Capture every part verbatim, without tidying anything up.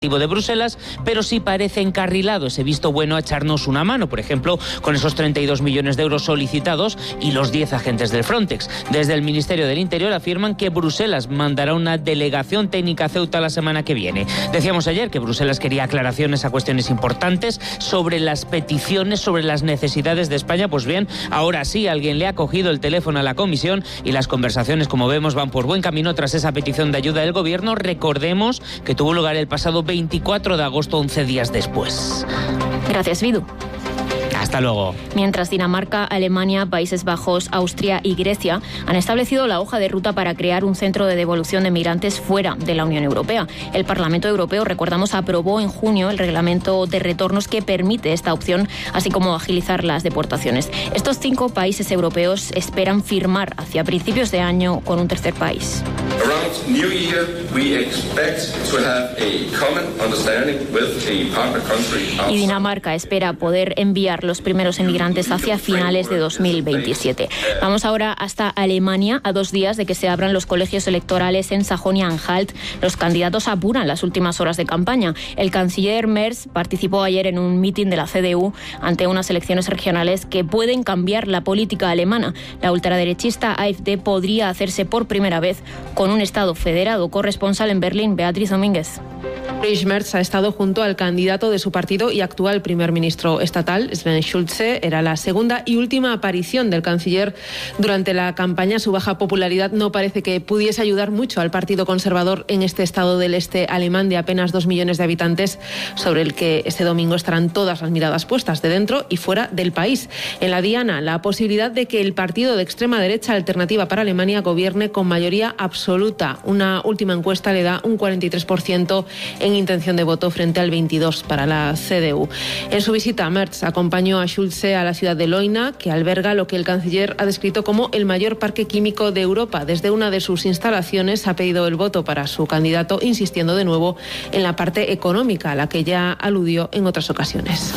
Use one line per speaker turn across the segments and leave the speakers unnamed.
de Bruselas, pero sí parece encarrilado ese visto bueno a echarnos una mano, por ejemplo, con esos treinta y dos millones de euros solicitados y los diez agentes del Frontex. Desde el Ministerio del Interior afirman que Bruselas mandará una delegación técnica a Ceuta la semana que viene. Decíamos ayer que Bruselas quería aclaraciones a cuestiones importantes sobre las peticiones, sobre las necesidades de España. Pues bien, ahora sí, alguien le ha cogido el teléfono a la Comisión y las conversaciones, como vemos, van por buen camino tras esa petición de ayuda del Gobierno. Recordemos que tuvo lugar el pasado veinticuatro de agosto, once días después.
Gracias, Vidu.
Hasta luego.
Mientras Dinamarca, Alemania, Países Bajos, Austria y Grecia han establecido la hoja de ruta para crear un centro de devolución de migrantes fuera de la Unión Europea. El Parlamento Europeo, recordamos, aprobó en junio el reglamento de retornos que permite esta opción, así como agilizar las deportaciones. Estos cinco países europeos esperan firmar hacia principios de año con un tercer país.
Around New Year, we expect to have a common understanding with a partner country.
Y Dinamarca espera poder enviar los primeros emigrantes hacia finales de dos mil veintisiete. Vamos ahora hasta Alemania. A dos días de que se abran los colegios electorales en Sajonia-Anhalt, los candidatos apuran las últimas horas de campaña. El canciller Merz participó ayer en un mitin de la C D U ante unas elecciones regionales que pueden cambiar la política alemana. La ultraderechista A F D podría hacerse por primera vez con un Estado federado. Corresponsal en Berlín, Beatriz Domínguez.
Friedrich Merz ha estado junto al candidato de su partido y actual primer ministro estatal, Sven Schulze. Era la segunda y última aparición del canciller durante la campaña. Su baja popularidad no parece que pudiese ayudar mucho al Partido Conservador en este estado del este alemán de apenas dos millones de habitantes, sobre el que este domingo estarán todas las miradas puestas de dentro y fuera del país. En la diana, la posibilidad de que el partido de extrema derecha Alternativa para Alemania gobierne con mayoría absoluta. Una última encuesta le da un cuarenta y tres por ciento en intención de voto frente al veintidós por ciento para la C D U. En su visita, Merz acompañó a Schulze a la ciudad de Leuna, que alberga lo que el canciller ha descrito como el mayor parque químico de Europa. Desde una de sus instalaciones ha pedido el voto para su candidato, insistiendo de nuevo en la parte económica, a la que ya aludió en otras ocasiones.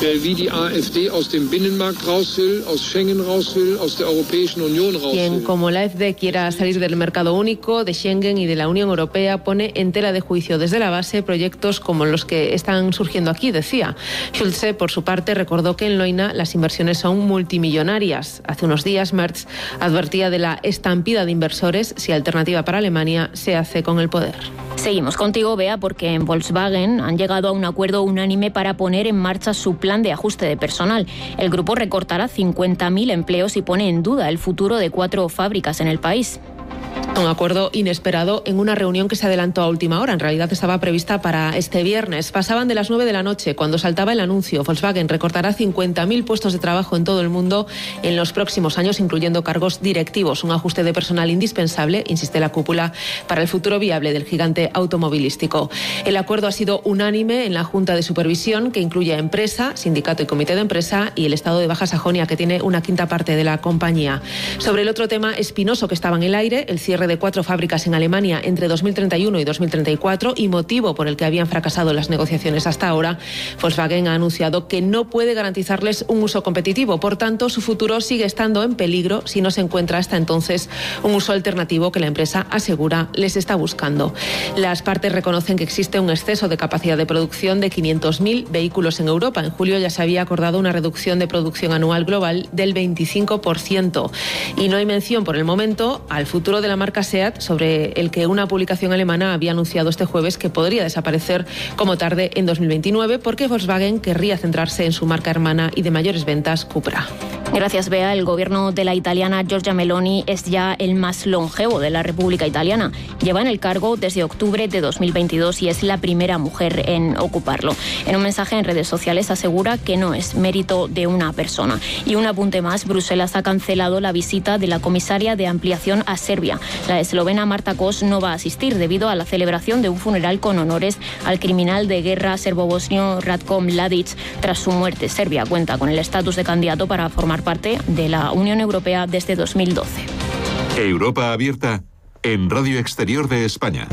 Quien, como la A F D, quiera salir del mercado único, de Schengen y de la Unión Europea, pone en tela de juicio desde la base proyectos como los que están surgiendo aquí, decía. Schulze, por su parte, recordó que en Leuna las inversiones son multimillonarias. Hace unos días, Merz advertía de la estampida de inversores si Alternativa para Alemania se hace con el poder.
Seguimos contigo, Bea, porque en Volkswagen han llegado a un acuerdo unánime para poner en marcha su plan de ajuste de personal. El grupo recortará cincuenta mil empleos y pone en duda el futuro de cuatro fábricas en el país.
Un acuerdo inesperado en una reunión que se adelantó a última hora. En realidad estaba prevista para este viernes. Pasaban de las nueve de la noche cuando saltaba el anuncio. Volkswagen recortará cincuenta mil puestos de trabajo en todo el mundo en los próximos años, incluyendo cargos directivos. Un ajuste de personal indispensable, insiste la cúpula, para el futuro viable del gigante automovilístico. El acuerdo ha sido unánime en la Junta de Supervisión, que incluye a empresa, sindicato y comité de empresa, y el Estado de Baja Sajonia, que tiene una quinta parte de la compañía. Sobre el otro tema espinoso que estaba en el aire, el cierre de cuatro fábricas en Alemania entre dos mil treinta y uno y dos mil treinta y cuatro, y motivo por el que habían fracasado las negociaciones hasta ahora, Volkswagen ha anunciado que no puede garantizarles un uso competitivo. Por tanto, su futuro sigue estando en peligro si no se encuentra hasta entonces un uso alternativo que la empresa asegura les está buscando. Las partes reconocen que existe un exceso de capacidad de producción de quinientos mil vehículos en Europa. En julio ya se había acordado una reducción de producción anual global del veinticinco por ciento. Y no hay mención por el momento al futuro de la marca SEAT, sobre el que una publicación alemana había anunciado este jueves que podría desaparecer como tarde en dos mil veintinueve, porque Volkswagen querría centrarse en su marca hermana y de mayores ventas, Cupra.
Gracias, Bea. El gobierno de la italiana Giorgia Meloni es ya el más longevo de la República Italiana. Lleva en el cargo desde octubre de dos mil veintidós y es la primera mujer en ocuparlo. En un mensaje en redes sociales asegura que no es mérito de una persona. Y un apunte más, Bruselas ha cancelado la visita de la comisaria de ampliación a Serbia. La eslovena Marta Kos no va a asistir debido a la celebración de un funeral con honores al criminal de guerra serbobosnio Ratko Mladic tras su muerte. Serbia cuenta con el estatus de candidato para formar parte de la Unión Europea desde dos mil doce.
Europa Abierta en Radio Exterior de España.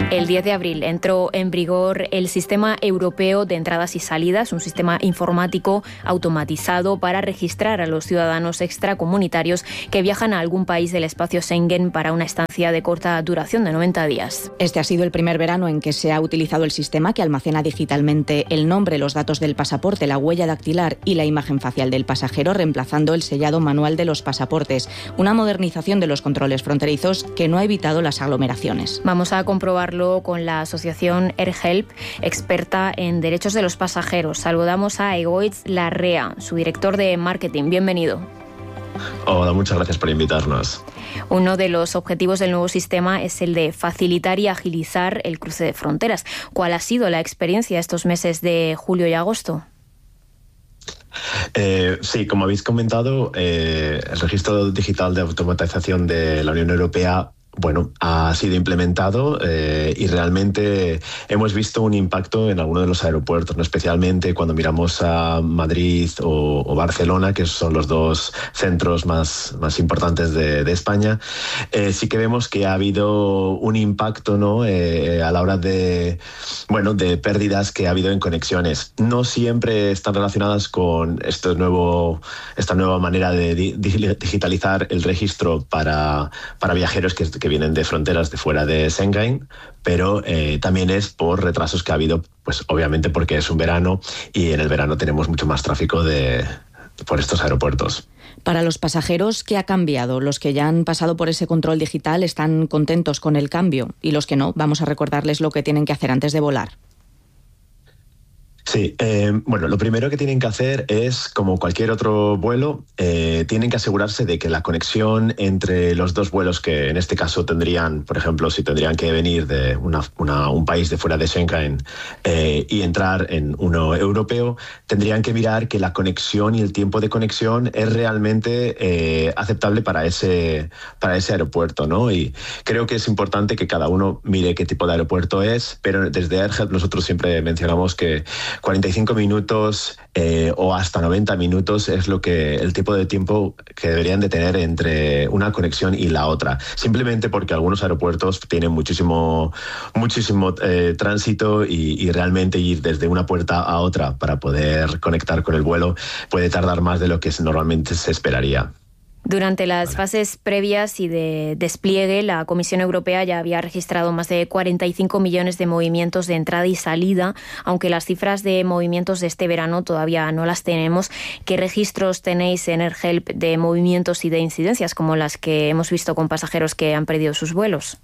El diez de abril entró en vigor el Sistema Europeo de Entradas y Salidas, un sistema informático automatizado para registrar a los ciudadanos extracomunitarios que viajan a algún país del espacio Schengen para una estancia de corta duración de noventa días.
Este ha sido el primer verano en que se ha utilizado el sistema que almacena digitalmente el nombre, los datos del pasaporte, la huella dactilar y la imagen facial del pasajero, reemplazando el sellado manual de los pasaportes. Una modernización de los controles fronterizos que no ha evitado las aglomeraciones.
Vamos a comprobarlo con la asociación AirHelp, experta en derechos de los pasajeros. Saludamos a Egoitz Larrea, su director de marketing. Bienvenido.
Hola, muchas gracias por invitarnos.
Uno de los objetivos del nuevo sistema es el de facilitar y agilizar el cruce de fronteras. ¿Cuál ha sido la experiencia estos meses de julio y agosto?
Eh, sí, como habéis comentado, eh, el registro digital de automatización de la Unión Europea bueno, ha sido implementado eh, y realmente hemos visto un impacto en algunos de los aeropuertos, ¿no? Especialmente cuando miramos a Madrid o, o Barcelona, que son los dos centros más, más importantes de, de España. Eh, sí que vemos que ha habido un impacto, ¿no? eh, a la hora de, bueno, de pérdidas que ha habido en conexiones. No siempre están relacionadas con este nuevo, esta nueva manera de di- digitalizar el registro para, para viajeros que, que vienen de fronteras de fuera de Schengen, pero eh, también es por retrasos que ha habido, pues obviamente porque es un verano y en el verano tenemos mucho más tráfico de, por estos aeropuertos.
Para los pasajeros, ¿qué ha cambiado? Los que ya han pasado por ese control digital están contentos con el cambio y los que no, vamos a recordarles lo que tienen que hacer antes de volar.
Sí, eh, bueno, lo primero que tienen que hacer es, como cualquier otro vuelo, eh, tienen que asegurarse de que la conexión entre los dos vuelos que en este caso tendrían, por ejemplo, si tendrían que venir de una, una, un país de fuera de Schengen eh, y entrar en uno europeo, tendrían que mirar que la conexión y el tiempo de conexión es realmente eh, aceptable para ese, para ese aeropuerto, ¿no? Y creo que es importante que cada uno mire qué tipo de aeropuerto es, pero desde AirHelp nosotros siempre mencionamos que cuarenta y cinco minutos eh, o hasta noventa minutos es lo que el tipo de tiempo que deberían de tener entre una conexión y la otra. Simplemente porque algunos aeropuertos tienen muchísimo, muchísimo eh, tránsito y, y realmente ir desde una puerta a otra para poder conectar con el vuelo puede tardar más de lo que normalmente se esperaría.
Durante las fases previas y de despliegue, la Comisión Europea ya había registrado más de cuarenta y cinco millones de movimientos de entrada y salida, aunque las cifras de movimientos de este verano todavía no las tenemos. ¿Qué registros tenéis en AirHelp de movimientos y de incidencias como las que hemos visto con pasajeros que han perdido sus vuelos?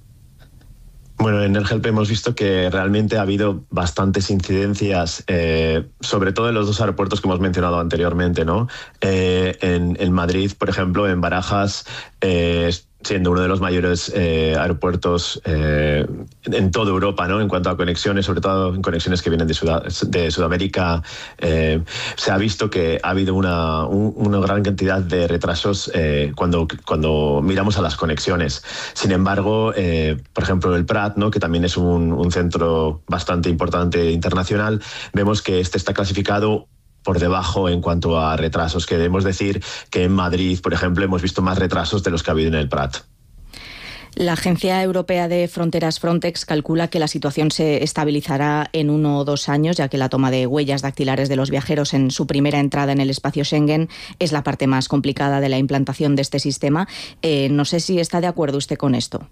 Bueno, en AirHelp hemos visto que realmente ha habido bastantes incidencias, eh, sobre todo en los dos aeropuertos que hemos mencionado anteriormente, ¿no? Eh, en, en Madrid, por ejemplo, en Barajas, eh, siendo uno de los mayores eh, aeropuertos eh, en toda Europa, ¿no? En cuanto a conexiones, sobre todo en conexiones que vienen de, Sud- de Sudamérica, eh, se ha visto que ha habido una, un, una gran cantidad de retrasos eh, cuando, cuando miramos a las conexiones. Sin embargo, eh, por ejemplo, el Prat, ¿no? Que también es un, un centro bastante importante internacional, vemos que este está clasificado por debajo en cuanto a retrasos, que debemos decir que en Madrid, por ejemplo, hemos visto más retrasos de los que ha habido en el Prat.
La Agencia Europea de Fronteras Frontex calcula que la situación se estabilizará en uno o dos años, ya que la toma de huellas dactilares de los viajeros en su primera entrada en el espacio Schengen es la parte más complicada de la implantación de este sistema. Eh, no sé si está de acuerdo usted con esto.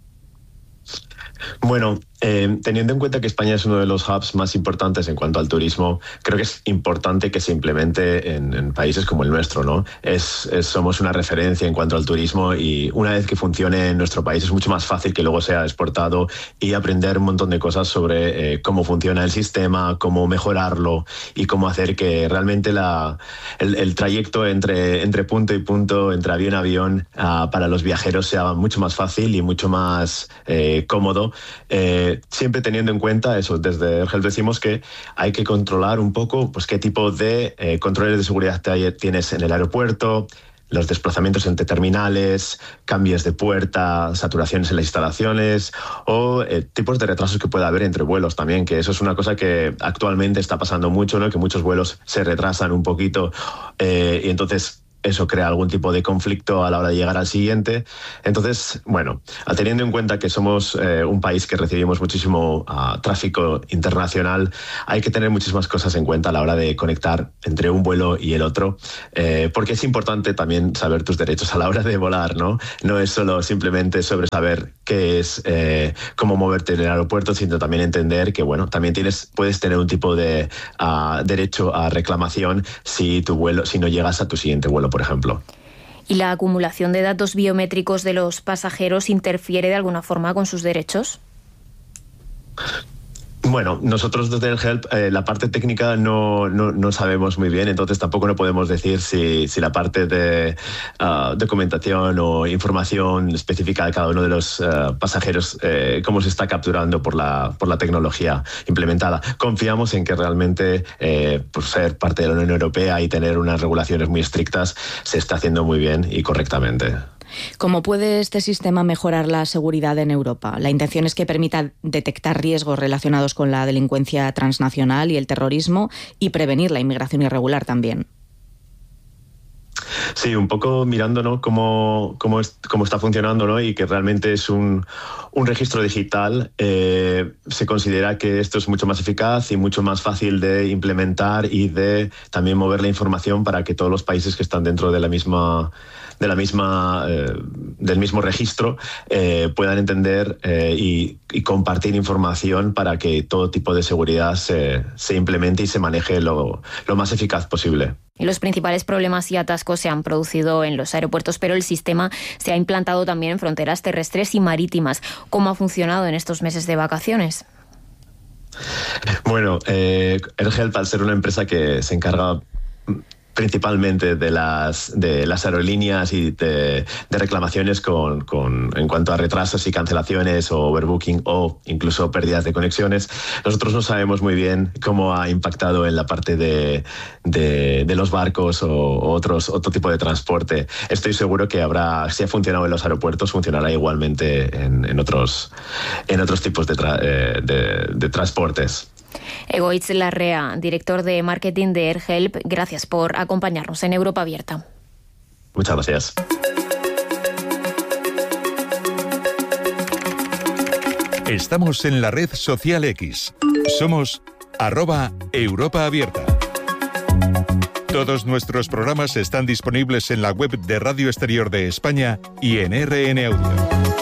Bueno, eh, teniendo en cuenta que España es uno de los hubs más importantes en cuanto al turismo, creo que es importante que se implemente en, en países como el nuestro, ¿no? Es, es, somos una referencia en cuanto al turismo y una vez que funcione en nuestro país es mucho más fácil que luego sea exportado y aprender un montón de cosas sobre eh, cómo funciona el sistema, cómo mejorarlo y cómo hacer que realmente la, el, el trayecto entre, entre punto y punto, entre avión a avión, uh, para los viajeros sea mucho más fácil y mucho más eh, cómodo. Eh, siempre teniendo en cuenta eso, desde AirHelp decimos que hay que controlar un poco pues qué tipo de eh, controles de seguridad tienes en el aeropuerto, los desplazamientos entre terminales, cambios de puerta, saturaciones en las instalaciones o eh, tipos de retrasos que pueda haber entre vuelos también, que eso es una cosa que actualmente está pasando mucho, ¿no? Que muchos vuelos se retrasan un poquito eh, y entonces eso crea algún tipo de conflicto a la hora de llegar al siguiente. Entonces, bueno, teniendo en cuenta que somos eh, un país que recibimos muchísimo uh, tráfico internacional, hay que tener muchísimas cosas en cuenta a la hora de conectar entre un vuelo y el otro, eh, porque es importante también saber tus derechos a la hora de volar, ¿no? No es solo simplemente sobre saber qué es, eh, cómo moverte en el aeropuerto, sino también entender que, bueno, también tienes, puedes tener un tipo de uh, derecho a reclamación si tu vuelo, si no llegas a tu siguiente vuelo, por ejemplo.
¿Y la acumulación de datos biométricos de los pasajeros interfiere de alguna forma con sus derechos?
Bueno, nosotros desde el Help eh, la parte técnica no, no, no sabemos muy bien, entonces tampoco no podemos decir si, si la parte de uh, documentación o información específica de cada uno de los uh, pasajeros, eh, cómo se está capturando por la, por la tecnología implementada. Confiamos en que realmente, eh, por ser parte de la Unión Europea y tener unas regulaciones muy estrictas, se está haciendo muy bien y correctamente.
¿Cómo puede este sistema mejorar la seguridad en Europa? La intención es que permita detectar riesgos relacionados con la delincuencia transnacional y el terrorismo y prevenir la inmigración irregular también.
Sí, un poco mirando, ¿no?, cómo, cómo, es, cómo está funcionando, ¿no?, y que realmente es un, un registro digital. Eh, se considera que esto es mucho más eficaz y mucho más fácil de implementar y de también mover la información para que todos los países que están dentro de la misma de la misma eh, del mismo registro eh, puedan entender eh, y, y compartir información para que todo tipo de seguridad se, se implemente y se maneje lo, lo más eficaz posible.
Y los principales problemas y atascos se han producido en los aeropuertos, pero el sistema se ha implantado también en fronteras terrestres y marítimas. ¿Cómo ha funcionado en estos meses de vacaciones?
Bueno, eh, AirHelp, al ser una empresa que se encarga principalmente de las de las aerolíneas y de, de reclamaciones con, con en cuanto a retrasos y cancelaciones o overbooking o incluso pérdidas de conexiones. Nosotros no sabemos muy bien cómo ha impactado en la parte de, de, de los barcos o otros otro tipo de transporte. Estoy seguro que habrá, si ha funcionado en los aeropuertos, funcionará igualmente en, en otros en otros tipos de, tra, de, de transportes.
Egoitz Larrea, director de marketing de AirHelp, gracias por acompañarnos en Europa Abierta.
Muchas gracias.
Estamos en la red social X. Somos arroba Europa Abierta. Todos nuestros programas están disponibles en la web de Radio Exterior de España y en R N Audio.